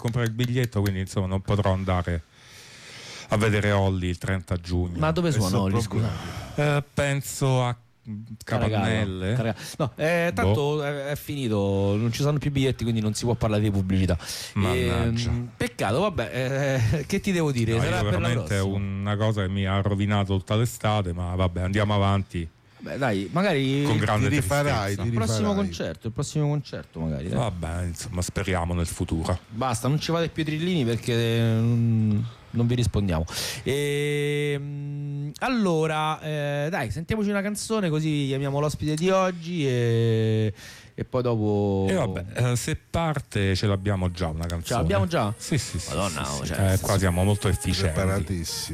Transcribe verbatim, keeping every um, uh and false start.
comprare il biglietto, quindi insomma non potrò andare a vedere Olli il trenta giugno. Ma dove suona Questo Olli, problema. scusa? Eh, penso a Capannelle. Caragalo. No, eh, tanto Boh. è, è finito, non ci sono più biglietti, quindi non si può parlare di pubblicità. Mannaggia. Ehm, peccato, vabbè, eh, che ti devo dire? No, Sarà io per la veramente è prossima. una cosa che mi ha rovinato tutta l'estate, ma vabbè, andiamo avanti Beh, dai, magari con grande Ti rifarai, tristezza. ti il prossimo rifarai. concerto, il prossimo concerto magari. dai. Vabbè, insomma, speriamo nel futuro. Basta, non ci fate più trillini perché mm, non vi rispondiamo. E, allora, eh, dai, sentiamoci una canzone così chiamiamo l'ospite di oggi e, e poi dopo. E vabbè, eh, se parte ce l'abbiamo già una canzone. Ce l'abbiamo già? Sì, sì, sì. Madonna, sì, sì. cioè, Eh, qua siamo molto efficienti. Preparatissimo.